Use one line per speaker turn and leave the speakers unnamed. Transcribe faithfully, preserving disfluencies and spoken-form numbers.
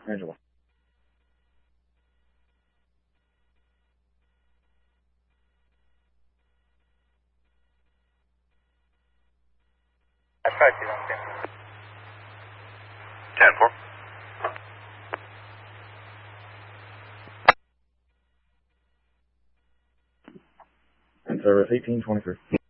Angela.
I tried to, I'm saying.
ten four.
And service eighteen twenty-three.